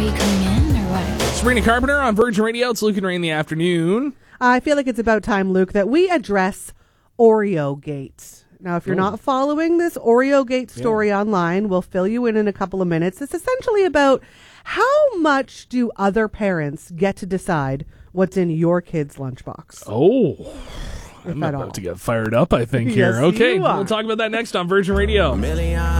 you coming in or what? Sabrina Carpenter on Virgin Radio. It's Luke and Ray in the afternoon. I feel like it's about time, Luke, that we address Oreo Gate. Now, if you're not following this Oreo Gate story online, we'll fill you in a couple of minutes. It's essentially about how much do other parents get to decide what's in your kid's lunchbox. Oh, I'm about to get fired up, I think, here. Yes, Okay, you are. we'll talk about that next on Virgin Radio.